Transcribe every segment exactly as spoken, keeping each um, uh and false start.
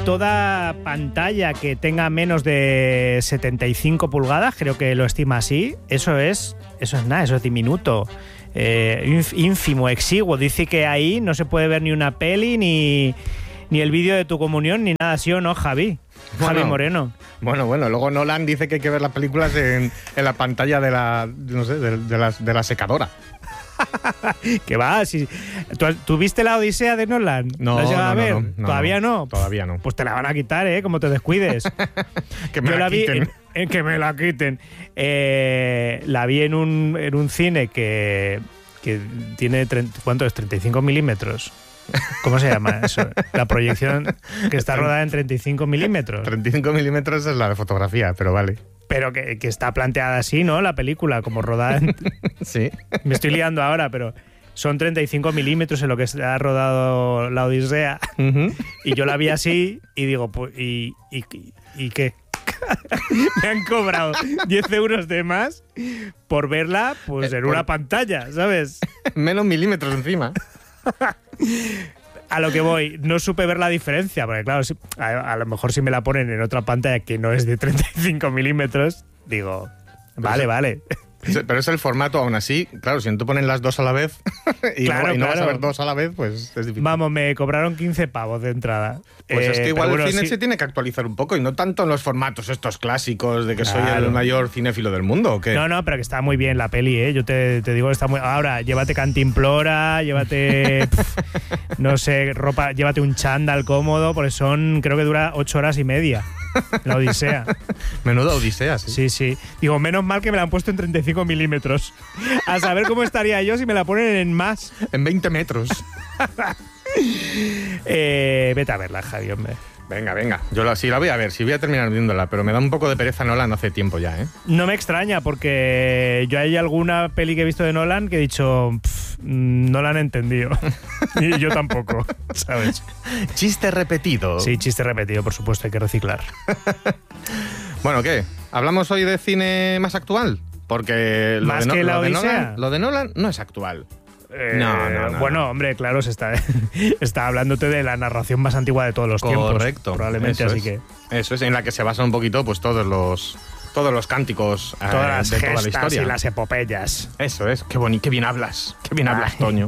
toda pantalla que tenga menos de setenta y cinco pulgadas, creo que lo estima así, eso es, eso es nada, eso es diminuto. Eh, ínfimo, exiguo. Dice que ahí no se puede ver ni una peli, ni, ni el vídeo de tu comunión, ni nada, ¿sí o no, Javi? Bueno, Javi Moreno. Bueno, bueno, luego Nolan dice que hay que ver las películas en, en la pantalla de la, no sé, de, de, la, de la secadora. ¿Qué va? Si, ¿tú, ¿Tú viste la Odisea de Nolan? No, ¿La has llegado no, a ver? no, no, no, ¿Todavía no, no? Todavía no. Pues te la van a quitar, ¿eh? Como te descuides. Que me Yo la la vi quiten. en, en que me la quiten. Eh, la vi en un, en un cine que, que tiene, treinta, ¿cuánto es? treinta y cinco milímetros. ¿Cómo se llama eso? La proyección que está rodada en treinta y cinco milímetros. treinta y cinco milímetros es la de fotografía, pero vale. Pero que, que está planteada así, ¿no? La película, como rodada en... Sí. Me estoy liando ahora, pero son treinta y cinco milímetros en lo que se ha rodado la Odisea. Uh-huh. Y yo la vi así y digo, pues, ¿y, y, y qué? Me han cobrado diez euros de más por verla pues Eh, en por- una pantalla, ¿sabes? Menos milímetros encima. A lo que voy, no supe ver la diferencia, porque claro, si- a, a lo mejor si me la ponen en otra pantalla que no es de treinta y cinco milímetros, digo, vale, eso- vale. Pero es el formato, aún así, claro, si no te ponen las dos a la vez y, Claro, no, y no vas a claro. ver dos a la vez, pues es difícil. Vamos, me cobraron quince pavos de entrada. Pues es Eh, que igual pero el bueno, cine sí- se tiene que actualizar un poco y no tanto en los formatos estos clásicos de que soy Claro. el mayor cinéfilo del mundo, ¿o qué? No, no, pero que está muy bien la peli, ¿eh? Yo te, te digo que está muy... Ahora, llévate cantimplora, llévate, pf, no sé, ropa, llévate un chándal cómodo, porque son, creo que dura ocho horas y media, la Odisea. Menuda odisea, sí. Sí, sí. Digo, menos mal que me la han puesto en treinta y cinco milímetros. A saber cómo estaría yo si me la ponen en más. En veinte metros. Eh, vete a verla, Javi, hombre. Venga, venga. Yo la, sí la voy a ver, sí voy a terminar viéndola, pero me da un poco de pereza Nolan hace tiempo ya, ¿eh? No me extraña, porque yo hay alguna peli que he visto de Nolan que he dicho, "Pff, no la han entendido". Y yo tampoco, ¿sabes? Chiste repetido. Sí, chiste repetido, por supuesto, hay que reciclar. Bueno, ¿qué? ¿Hablamos hoy de cine más actual? Porque lo, ¿Más de, no- que la lo de Odisea? Nolan, lo de Nolan no es actual. Eh, No, no, no, Bueno, no. hombre, claro, se está, está hablándote de la narración más antigua de todos los tiempos. Correcto. Probablemente, eso así es. que Eso es, en la que se basan un poquito pues todos los todos los cánticos eh, todas las de toda la gestas historia. y las epopeyas. Eso es, qué bonito, qué bien hablas, qué bien hablas, Toño.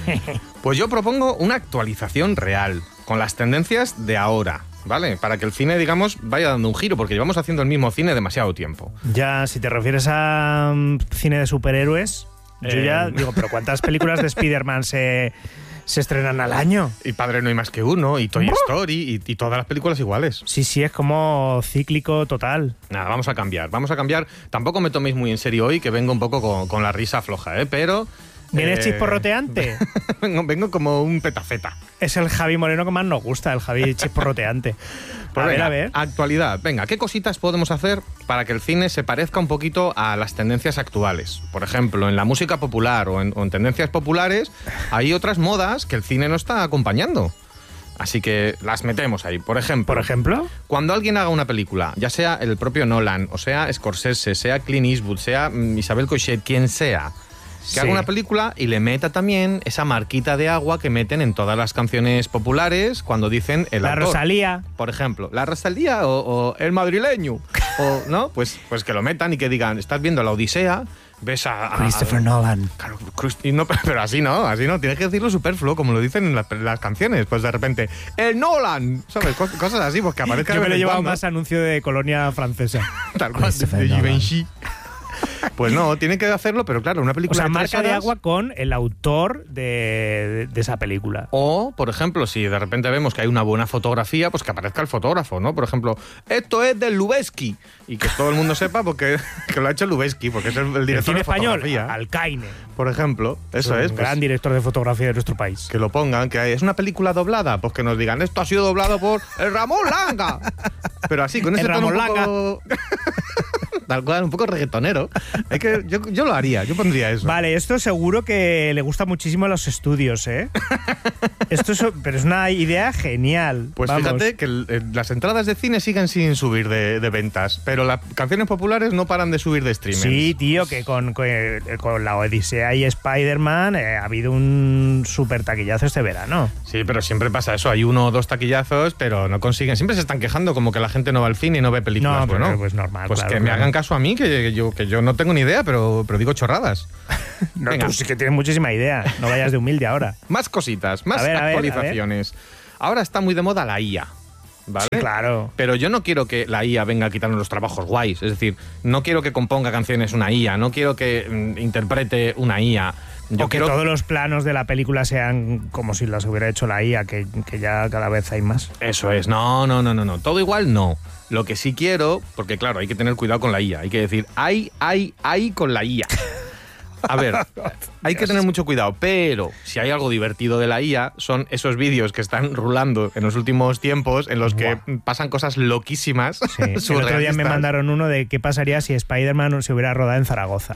Pues yo propongo una actualización real, con las tendencias de ahora, ¿vale? Para que el cine, digamos, vaya dando un giro, porque llevamos haciendo el mismo cine demasiado tiempo. Ya, si te refieres a mm, cine de superhéroes, yo Eh. ya digo, pero ¿cuántas películas de Spider-Man se, se estrenan al año? Y Padre no hay más que uno, y Toy Story, y, y todas las películas iguales. Sí, sí, es como cíclico total. Nada, vamos a cambiar, vamos a cambiar. Tampoco me toméis muy en serio hoy, que vengo un poco con, con la risa floja, ¿eh? Pero... ¿Vienes eh, chisporroteante? vengo, vengo como un petaceta. Es el Javi Moreno que más nos gusta, el Javi chisporroteante. Pues a ver, venga, a ver. actualidad. Venga, ¿qué cositas podemos hacer para que el cine se parezca un poquito a las tendencias actuales? Por ejemplo, en la música popular o en, o en tendencias populares hay otras modas que el cine no está acompañando. Así que las metemos ahí. Por ejemplo, Por ejemplo, cuando alguien haga una película, ya sea el propio Nolan, o sea Scorsese, sea Clint Eastwood, sea mm, Isabel Coixet, quien sea, que Sí. haga una película y le meta también esa marquita de agua que meten en todas las canciones populares cuando dicen el la autor. Rosalía. Por ejemplo, la Rosalía o, o el madrileño. O, ¿no? Pues, pues que lo metan y que digan, estás viendo la Odisea, ves a... a- Christopher Nolan. Claro, Chris- y no, pero así no, así no, tienes que decirlo superfluo, como lo dicen en las, las canciones. Pues de repente, ¡el Nolan! ¿Sabes? Cos- Cosas así, pues que aparezca Yo de me lo he vez en llevado cuando. más anuncio de colonia francesa. Tal cual, de, Christopher de Nolan. Givenchy. Pues no, tiene que hacerlo, pero claro, una O película sea, de tres marca de horas- agua con el autor de, de- de esa película. O, por ejemplo, si de repente vemos que hay una buena fotografía, pues que aparezca el fotógrafo, ¿no? Por ejemplo, esto es de Lubezki. Y que todo el mundo sepa porque, que lo ha hecho Lubezki, porque es el, el El director cine de español, fotografía. Alcaine. Por ejemplo, eso un es. pues, gran director de fotografía de nuestro país. que lo pongan, que es una película doblada, pues que nos digan, esto ha sido doblado por el Ramón Langa. Pero así, con El ese tono un Ramón poco... tal cual, un poco reggaetonero. Hay que, yo, yo lo haría, yo pondría eso. Vale, esto seguro que le gusta muchísimo a los estudios, ¿eh? Esto es, pero es una idea genial. Pues Vamos. fíjate que el, el, las entradas de cine siguen sin subir de, de ventas, pero las canciones populares no paran de subir de streaming. Sí, tío, que con, con, con la Odisea y Spider-Man eh, ha habido un súper taquillazo este verano. Sí, pero siempre pasa eso, hay uno o dos taquillazos, pero no consiguen. Siempre se están quejando como que la gente no va al cine y no ve películas. No, bueno, pero pues normal. Pues claro, que me claro. hagan caso a mí, que, que, yo, que yo no tengo ni idea, pero, pero digo chorradas. No, Venga. tú sí que tienes muchísima idea. No vayas de humilde ahora. Más cositas, más A ver, a ver, actualizaciones. Ahora está muy de moda la I A, ¿vale? Sí, claro. Pero yo no quiero que la I A venga a quitarnos los trabajos guays. Es decir, no quiero que componga canciones una I A, no quiero que mm, interprete una I A. Yo o que quiero... todos los planos de la película sean como si las hubiera hecho la I A, que, que ya cada vez hay más. Eso es, no, no, no, no, no. Todo igual no. Lo que sí quiero, porque claro, hay que tener cuidado con la I A. Hay que decir, ay, ay, ay con la I A. A ver, hay que tener mucho cuidado, pero si hay algo divertido de la I A, son esos vídeos que están rulando en los últimos tiempos en los que Buah. pasan cosas loquísimas. Sí. El otro día me mandaron uno de qué pasaría si Spider-Man se hubiera rodado en Zaragoza.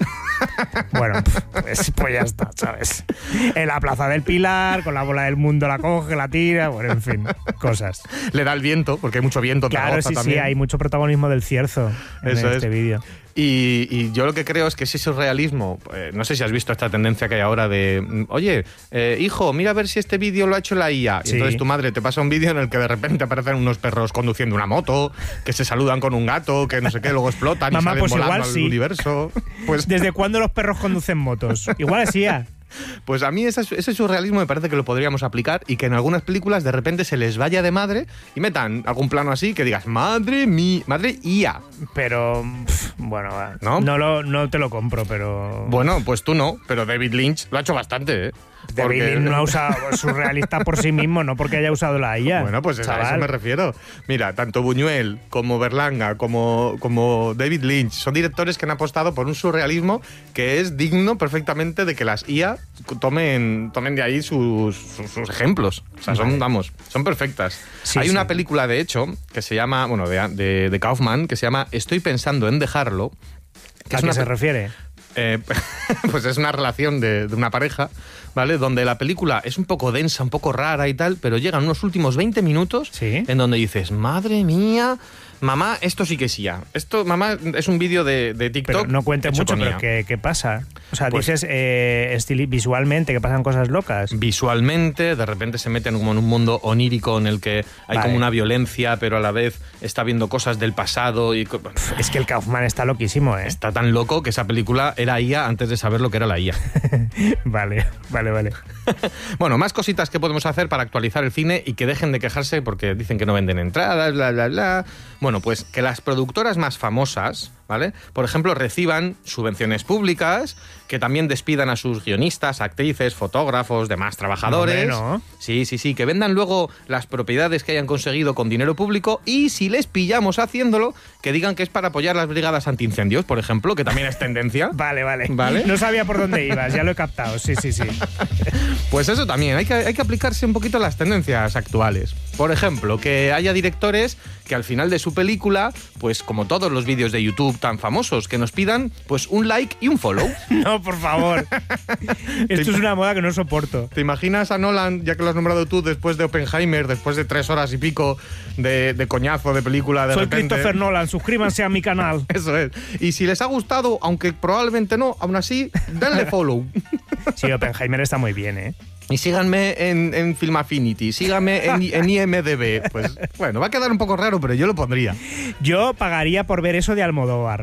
Bueno, pues, pues ya está, ¿sabes? En la Plaza del Pilar, con la bola del mundo la coge, la tira, bueno, en fin, cosas. Le da el viento, porque hay mucho viento en Claro, Zaragoza sí, también. sí, hay mucho protagonismo del cierzo en Eso este es. vídeo. Y, y yo lo que creo es que ese surrealismo, eh, no sé si has visto esta tendencia que hay ahora de, mm, oye, eh, hijo, mira a ver si este vídeo lo ha hecho la I A. Y Sí. entonces tu madre te pasa un vídeo en el que de repente aparecen unos perros conduciendo una moto, que se saludan con un gato, que no sé qué, luego explotan Mamá, y salen pues volando igual al sí. universo. Pues, ¿Desde cuándo los perros conducen motos? Igual es I A. pues a mí ese, ese surrealismo me parece que lo podríamos aplicar y que en algunas películas de repente se les vaya de madre y metan algún plano así que digas, madre mía, madre I A. Pero, pff, bueno, va. ¿No? No, lo, no te lo compro, pero... Bueno, pues tú no, pero David Lynch lo ha hecho bastante, ¿eh? David Porque- Lynch no ha usado surrealista por sí mismo, no porque haya usado la I A. Bueno, pues a chaval. eso me refiero. Mira, tanto Buñuel como Berlanga como, como David Lynch son directores que han apostado por un surrealismo que es digno perfectamente de que las I A tomen, tomen de ahí sus, sus, sus ejemplos. O sea, son, Vale. vamos, son perfectas. Sí, Hay sí. una película, de hecho, que se llama, bueno, de, de, de Kaufman, que se llama Estoy pensando en dejarlo. Que ¿A es qué una se pe- refiere? eh, pues es una relación de, de una pareja, ¿vale? Donde la película es un poco densa, un poco rara y tal, pero llegan unos últimos veinte minutos Sí. en donde dices, madre mía, mamá, esto sí que es I A. Esto, mamá, es un vídeo de, de TikTok. Pero no cuentes hecho mucho, con I A. pero ¿qué, ¿qué pasa? O sea, Pues- dices eh, estili- visualmente que pasan cosas locas. Visualmente, de repente se meten como en un mundo onírico en el que hay Vale. como una violencia, pero a la vez está viendo cosas del pasado y co- Es que el Kaufman está loquísimo, ¿eh? está tan loco que esa película era I A antes de saber lo que era la I A. Vale, vale, vale. Bueno, más cositas que podemos hacer para actualizar el cine y que dejen de quejarse porque dicen que no venden entradas, bla, bla, bla. Bueno, pues que las productoras más famosas, ¿vale? Por ejemplo, reciban subvenciones públicas, que también despidan a sus guionistas, actrices, fotógrafos, demás trabajadores. Hombre, ¿no? Sí, sí, sí, que vendan luego las propiedades que hayan conseguido con dinero público y si les pillamos haciéndolo, que digan que es para apoyar las brigadas antiincendios, por ejemplo, que también es tendencia. Vale, vale. Vale. No sabía por dónde ibas, ya lo he captado. Sí, sí, sí. Pues eso también, hay que, hay que aplicarse un poquito a las tendencias actuales. Por ejemplo, que haya directores que al final de su película, pues como todos los vídeos de YouTube tan famosos, que nos pidan pues un like y un follow. No, por favor. Esto es una moda que no soporto. ¿Te imaginas a Nolan, ya que lo has nombrado tú, después de Oppenheimer, después de tres horas y pico de, de coñazo de película, de Soy repente... Christopher Nolan, suscríbanse a mi canal. Eso es. Y si les ha gustado, aunque probablemente no, aún así, denle follow. Sí, Oppenheimer está muy bien, ¿eh? Y síganme en, en Film Affinity, síganme en, en I M D B. Pues bueno, va a quedar un poco raro, pero yo lo pondría. Yo pagaría por ver eso de Almodóvar.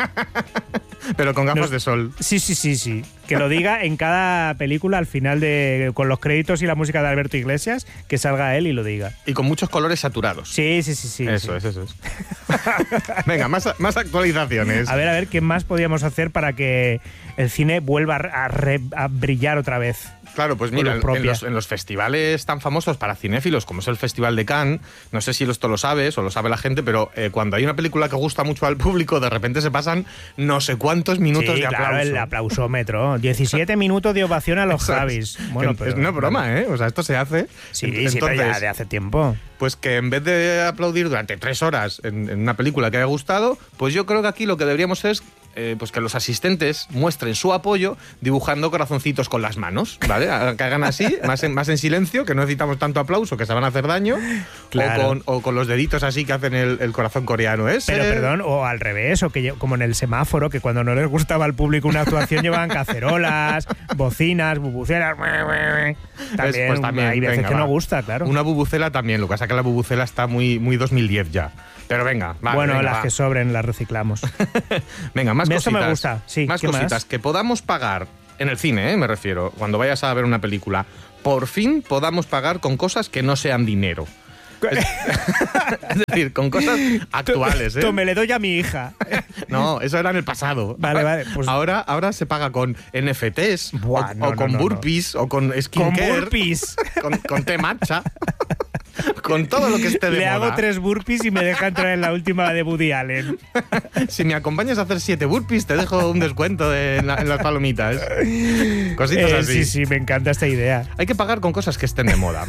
Pero con gafas Nos- de sol. Sí, sí, sí, sí. Que lo diga en cada película al final de con los créditos y la música de Alberto Iglesias, que salga él y lo diga. Y con muchos colores saturados. Sí, sí, sí, sí. eso sí. es, eso es. Venga, más, más actualizaciones. A ver, a ver, ¿qué más podríamos hacer para que el cine vuelva a, re- a brillar otra vez? Claro, pues mira, en, Por en, los, en los festivales tan famosos para cinéfilos, como es el Festival de Cannes, no sé si esto lo sabes o lo sabe la gente, pero eh, cuando hay una película que gusta mucho al público, de repente se pasan no sé cuántos minutos sí, de aplauso. Claro, el aplausómetro. diecisiete minutos de ovación a los Javis. Bueno, pero, es una broma, ¿eh? O sea, esto se hace. Sí, Entonces, sí, pero ya de hace tiempo. Pues que en vez de aplaudir durante tres horas en, en una película que haya gustado, pues yo creo que aquí lo que deberíamos es eh, pues que los asistentes muestren su apoyo dibujando corazoncitos con las manos, ¿vale? Que hagan así, más en, más en silencio, que no necesitamos tanto aplauso, que se van a hacer daño, claro. o, con, o con los deditos así que hacen el, el corazón coreano ese. Pero perdón, o al revés, o que como en el semáforo, que cuando no les gustaba al público una actuación llevaban cacerolas, bocinas, bubucelas. También, pues también hay veces venga, que va. no gusta, claro. Una bubucela también, lo que pasa es que la bubucela está muy, muy dos mil diez ya. Pero venga, vale, bueno, venga, las va. que sobren las reciclamos. Venga, más Eso cositas. me gusta, sí. Más ¿qué cositas más? que podamos pagar en el cine, ¿eh? Me refiero, cuando vayas a ver una película, por fin podamos pagar con cosas que no sean dinero. Es, es decir, con cosas actuales, ¿eh? Me le doy a mi hija. No, eso era en el pasado. Vale, vale. Pues ahora, ahora se paga con N F Ts, Buah, o, no, o con no, no, burpees, no. o con skincare. Con burpees. Con, con té matcha. Con todo lo que esté de Le moda. hago tres burpees y me deja entrar en la última de Woody Allen. Si me acompañas a hacer siete burpees, te dejo un descuento de, en, la, en las palomitas. Cositas eh, así. Sí, sí, me encanta esta idea. Hay que pagar con cosas que estén de moda.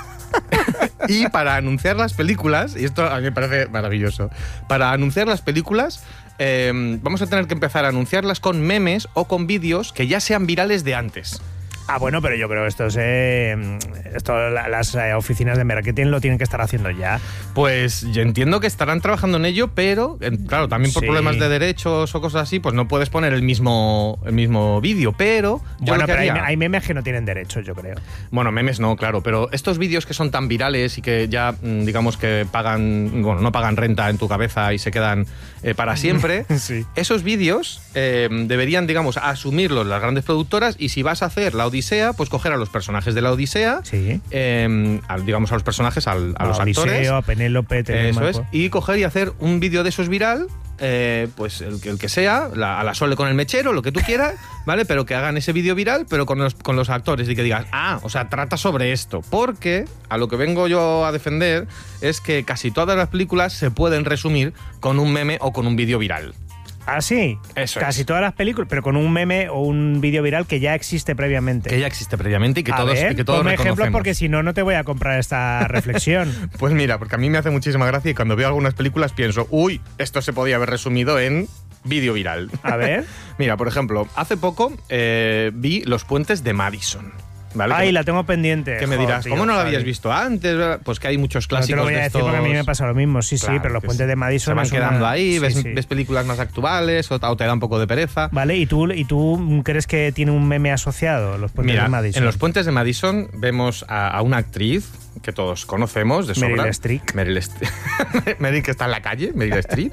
Y para anunciar las películas, y esto a mí me parece maravilloso, para anunciar las películas eh, vamos a tener que empezar a anunciarlas con memes o con vídeos que ya sean virales de antes. Ah, bueno, pero yo creo que esto, eh, esto las eh, oficinas de marketing lo tienen que estar haciendo ya. Pues yo entiendo que estarán trabajando en ello, pero claro, también por sí. problemas de derechos o cosas así, pues no puedes poner el mismo, el mismo vídeo, pero... Yo bueno, lo que pero haría, hay, hay memes que no tienen derechos, yo creo. Bueno, memes no, claro, pero estos vídeos que son tan virales y que ya, digamos que pagan, bueno, no pagan renta en tu cabeza y se quedan eh, para siempre, sí. Esos vídeos eh, deberían, digamos, asumirlos las grandes productoras y si vas a hacer la Odisea, pues coger a los personajes de la Odisea, sí. eh, al, digamos a los personajes, al, a, a los Odiseo, actores, a Penélope, eso es, y coger y hacer un vídeo de esos viral, eh, pues el, el que sea, la, a la Sole con el mechero, lo que tú quieras, ¿vale? Pero que hagan ese vídeo viral, pero con los, con los actores y que digas, ah, o sea, trata sobre esto. Porque a lo que vengo yo a defender es que casi todas las películas se pueden resumir con un meme o con un vídeo viral. Ah, sí. Eso Casi es. todas las películas, pero con un meme o un vídeo viral que ya existe previamente. Que ya existe previamente y que a todos, ver, y que todos ponme reconocemos. ejemplos porque si no, no te voy a comprar esta reflexión. Pues mira, porque a mí me hace muchísima gracia y cuando veo algunas películas pienso, uy, esto se podía haber resumido en vídeo viral. A ver. Mira, por ejemplo, hace poco eh, vi Los puentes de Madison. ¿Vale? Ay, que, la tengo pendiente. Que me Joder, dirás, tío, ¿cómo no la Javi. habías visto antes? Pues que hay muchos clásicos No te lo voy a de decir estos... porque a mí me pasa lo mismo, sí, Claro, sí, pero los que puentes sí. de Madison se van es una- quedando ahí, sí, ves, sí. ves películas más actuales o, o te da un poco de pereza. Vale, ¿y tú, ¿y tú crees que tiene un meme asociado, los puentes Mira, de Madison? en Los puentes de Madison vemos a, a una actriz que todos conocemos de sobra. Meryl Streep. Meryl Streep. Meryl que está en la calle, Meryl Streep.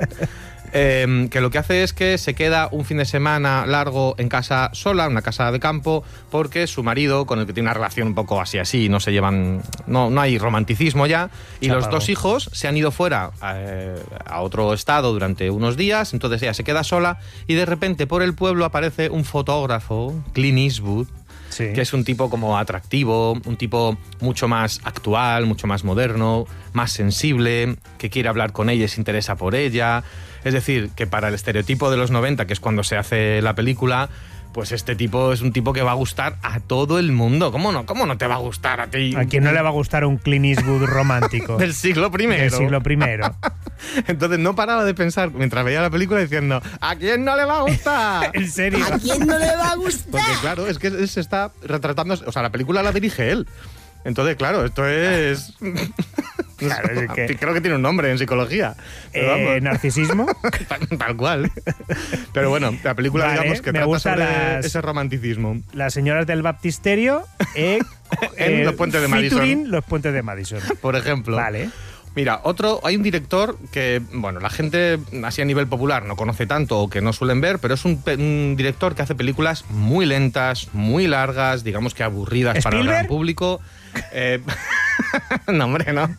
Eh, que lo que hace es que se queda un fin de semana largo en casa sola, en una casa de campo, porque su marido, con el que tiene una relación un poco así así, no se llevan, no, no hay romanticismo ya, y Se los apagó. dos hijos se han ido fuera eh, a otro estado durante unos días, entonces ella se queda sola y de repente por el pueblo aparece un fotógrafo, Clint Eastwood, Sí. que es un tipo como atractivo, un tipo mucho más actual, mucho más moderno, más sensible, que quiere hablar con ella y se interesa por ella. Es decir, que para el estereotipo de los noventa, que es cuando se hace la película, pues este tipo es un tipo que va a gustar a todo el mundo. ¿Cómo no? ¿Cómo no te va a gustar a ti? ¿A quién no le va a gustar un Clint Eastwood romántico? Del siglo primero. Del siglo primero. Entonces no paraba de pensar mientras veía la película diciendo, ¿a quién no le va a gustar? ¿En serio? ¿A quién no le va a gustar? Porque claro, es que él se está retratando, o sea, la película la dirige él. Entonces, claro, esto es... Claro, es que- Creo que tiene un nombre en psicología. Pero Eh, vamos. ¿Narcisismo? tal, tal cual. Pero bueno, la película, Vale, digamos, que me trata gustan sobre las- ese romanticismo. Las señoras del baptisterio eh, En los puentes de Madison. featuring los puentes de Madison. Por ejemplo. Vale. Mira, otro, hay un director que, bueno, la gente así a nivel popular no conoce tanto o que no suelen ver, pero es un, pe- un director que hace películas muy lentas, muy largas, digamos que aburridas para el gran ¿Spielberg? público. Eh, no, hombre, no.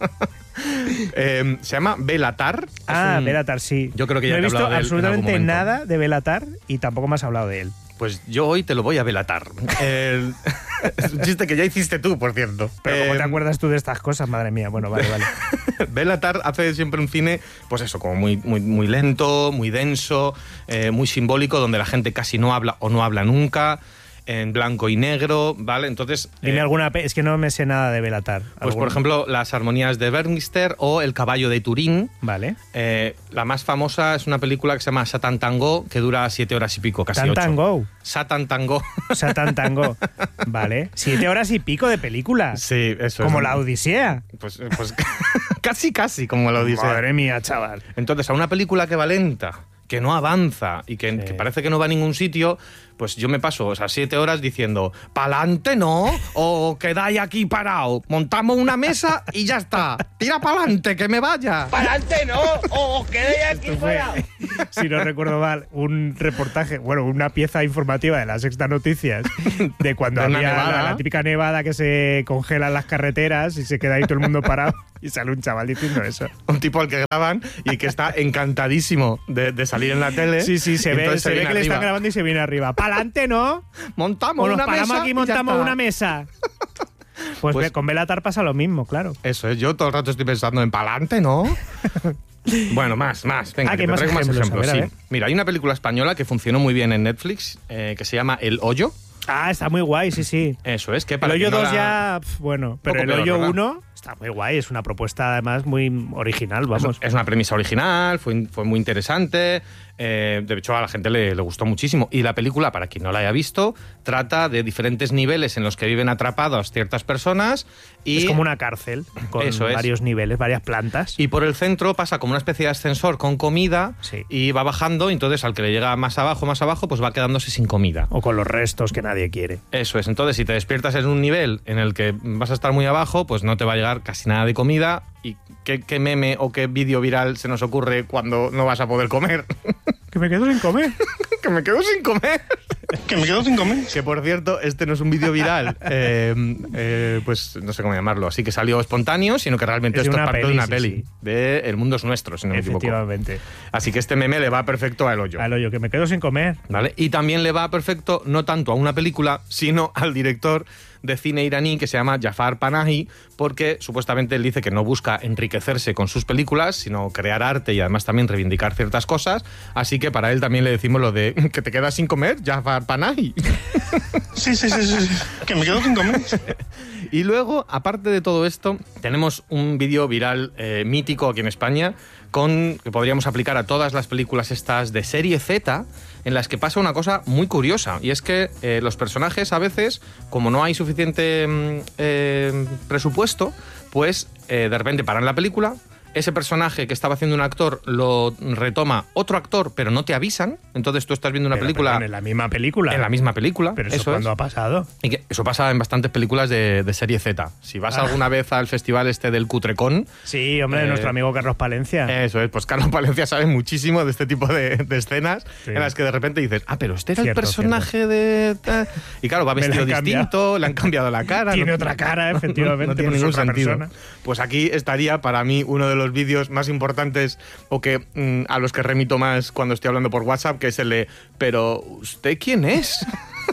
Eh, se llama Belatar. Es Ah, un- Belatar, sí. Yo creo que ya no he te he visto hablado de él en absolutamente algún momento. nada de Belatar y tampoco me has hablado de él. Pues yo hoy te lo voy a Belatar. El- Es un chiste que ya hiciste tú, por cierto. Pero ¿cómo Eh, te acuerdas tú de estas cosas? Madre mía. Bueno, vale, vale. Bélatar hace siempre un cine, pues eso, como muy, muy, muy lento, muy denso, eh, muy simbólico, donde la gente casi no habla o no habla nunca, en blanco y negro, ¿vale? Entonces... Dime eh, alguna... pe- Es que no me sé nada de Bélatar. Pues, por ¿Algún- ejemplo, las armonías de Bergmeister o El caballo de Turín. Vale. Eh, la más famosa es una película que se llama Satan Tango, que dura siete horas y pico, casi Tan ocho. Tango. Satan Tango. Satan Tango. Vale. Siete horas y pico de película. Sí, eso Como es. la Odisea. Pues, pues casi, casi como lo dice. Madre mía, chaval. Entonces, a una película que va lenta, que no avanza y que, Sí. que parece que no va a ningún sitio, pues yo me paso esas siete horas diciendo, pa'lante no, o quedáis aquí parado, montamos una mesa y ya está. Tira pa'lante, que me vaya. ¡Pa'lante no! ¡O quedé aquí Esto fue, fuera! si no recuerdo mal, un reportaje, bueno, una pieza informativa de la Sexta Noticias, de cuando De una había la, nevada. la típica nevada que se congelan las carreteras y se queda ahí todo el mundo parado y sale un chaval diciendo eso. Un tipo al que graban y que está encantadísimo de, de salir en la tele. Sí, sí, se Y ve, entonces se ve viene que le están arriba. grabando y se viene arriba. ¡Pa'lante, no! Montamos O nos una paramos mesa aquí y y ya montamos está. una mesa. Pues, Pues- ve, con Bélatar pasa lo mismo, claro. Eso es, yo todo el rato estoy pensando en pa'lante, ¿no? Bueno, más, más. Venga, Ah, que que te más traigo más ejemplos, ejemplos. a ver, a sí. Mira, hay una película española que funcionó muy bien en Netflix, eh, que se llama El Hoyo. Ah, está muy guay, sí, sí. Eso es, que El para hoyo quien no dos la- ya, pf, bueno, pero Poco el peor, hoyo ¿verdad? uno está muy guay, es una propuesta además muy original, vamos. Es una premisa original, fue, fue muy interesante. eh, de hecho, a la gente le, le gustó muchísimo. Y la película, para quien no la haya visto, trata de diferentes niveles en los que viven atrapados ciertas personas. Y, Es como una cárcel con Eso es. varios niveles, varias plantas. y por el centro pasa como una especie de ascensor con comida Sí. y va bajando. Y entonces, al que le llega más abajo, más abajo, pues va quedándose sin comida. O con los restos que nadie quiere. Eso es. Entonces, si te despiertas en un nivel en el que vas a estar muy abajo, pues no te va a llegar casi nada de comida. ¿Y qué, qué meme o qué vídeo viral se nos ocurre cuando no vas a poder comer? Que me quedo sin comer. ¡Que me quedo sin comer! Que me quedo sin comer. Que por cierto, este no es un vídeo viral, eh, eh, pues no sé cómo llamarlo, así que salió espontáneo, sino que realmente Es de esto es una parte de peli, una sí, peli, sí. de El mundo es nuestro, si no me equivoco. Efectivamente. Así que este meme le va perfecto al hoyo. Al hoyo, que me quedo sin comer. ¿Vale? Y también le va perfecto no tanto a una película, sino al director de cine iraní que se llama Jafar Panahi, porque supuestamente él dice que no busca enriquecerse con sus películas, sino crear arte y además también reivindicar ciertas cosas. Así que para él también le decimos lo de que te quedas sin comer, Jafar Panahi. Sí, sí, sí, sí, sí. Que me quedo sin comer. Y luego, aparte de todo esto, tenemos un vídeo viral eh, mítico aquí en España con que podríamos aplicar a todas las películas estas de serie Z, en las que pasa una cosa muy curiosa, y es que eh, los personajes a veces, como no hay suficiente mm, eh, presupuesto, pues eh, de repente paran la película. Ese personaje que estaba haciendo un actor lo retoma otro actor, pero no te avisan. Entonces tú estás viendo una Pero, película perdón, en la misma película. en la misma película. Pero eso, eso cuando es. ha pasado. Y que eso pasa en bastantes películas de, de serie Z. Si vas Ah. alguna vez al festival este del Cutrecon, Sí, hombre, Eh, nuestro amigo Carlos Palencia. eso es, pues Carlos Palencia sabe muchísimo de este tipo de, de escenas Sí. en las que de repente dices, ah, pero este era Cierto, el personaje de... ta-". Y claro, va Me lo vestido han cambiado. distinto, le han cambiado la cara. Tiene no- otra cara, efectivamente. No, tiene pues es ningún otra sentido. persona. Pues aquí estaría para mí uno de los vídeos más importantes o que mm, a los que remito más cuando estoy hablando por WhatsApp, que es el de, pero ¿usted quién es?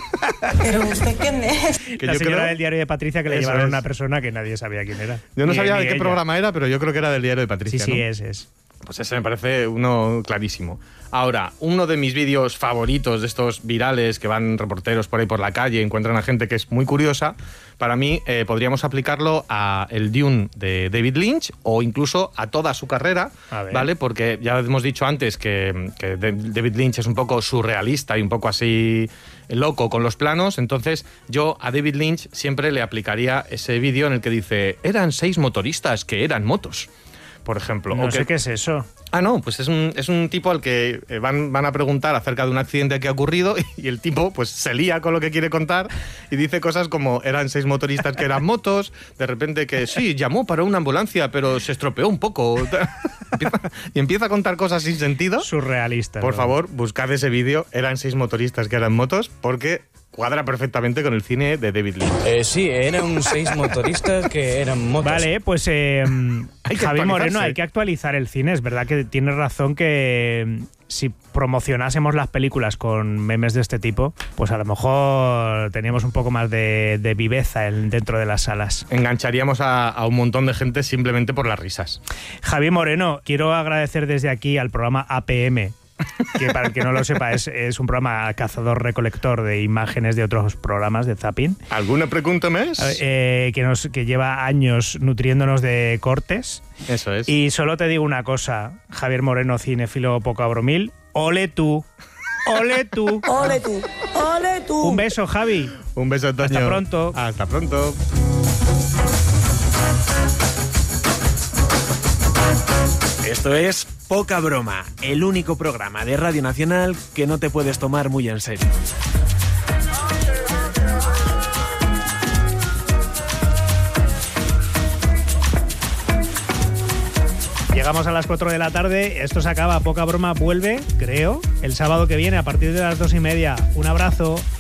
¿Pero usted quién es? Que La yo señora creo- del diario de Patricia que le Eso llevaron a es. una persona que nadie sabía quién era. Yo no Ni- sabía ni de qué ella. programa era, pero yo creo que era del diario de Sí, Patricia. sí, ¿no? es, es. Pues ese me parece uno clarísimo. Ahora, uno de mis vídeos favoritos de estos virales que van reporteros por ahí por la calle, encuentran a gente que es muy curiosa, para mí eh, podríamos aplicarlo a el Dune de David Lynch o incluso a toda su carrera, A ver. ¿vale? Porque ya hemos dicho antes que, que de- David Lynch es un poco surrealista y un poco así loco con los planos, entonces yo a David Lynch siempre le aplicaría ese vídeo en el que dice, eran seis motoristas que eran motos. Por ejemplo. No o sé que- qué es eso. Ah, no, pues es un, es un tipo al que eh, van, van a preguntar acerca de un accidente que ha ocurrido y el tipo pues se lía con lo que quiere contar y dice cosas como eran seis motoristas que eran motos, de repente que sí, llamó para una ambulancia pero se estropeó un poco Empieza- y empieza a contar cosas sin sentido. Surrealista. Por ¿no? favor, buscad ese vídeo, eran seis motoristas que eran motos, porque cuadra perfectamente con el cine de David Lynch. Eh, sí, eran seis motoristas que eran motos. Vale, pues eh, Hay que Javi actualizarse. Moreno, hay que actualizar el cine. Es verdad que tienes razón que, si promocionásemos las películas con memes de este tipo, pues a lo mejor teníamos un poco más de, de viveza en, dentro de las salas. Engancharíamos a, a un montón de gente simplemente por las risas. Javi Moreno, quiero agradecer desde aquí al programa A P M, que para el que no lo sepa es, es un programa cazador-recolector de imágenes de otros programas de zapping. ¿Alguna pregunta más? Eh, que, nos, que lleva años nutriéndonos de cortes. Eso es. Y solo te digo una cosa, Javier Moreno, cinéfilo poco abromil, ole tú, ole tú. Ole tú, ole tú. Un beso, Javi. Un beso, Toño. Hasta pronto. Hasta pronto. Esto es Poca Broma, el único programa de Radio Nacional que no te puedes tomar muy en serio. Llegamos a las cuatro de la tarde, esto se acaba, Poca Broma vuelve, creo, el sábado que viene a partir de las dos y media. Un abrazo.